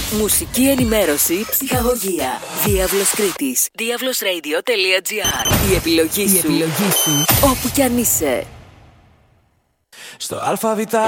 Μουσική ενημέρωση, ψυχαγωγία. Διάβλος Κρήτης. Diavlosradio.gr. Η επιλογή σου. Όπου κι αν είσαι. Στο ΑΒ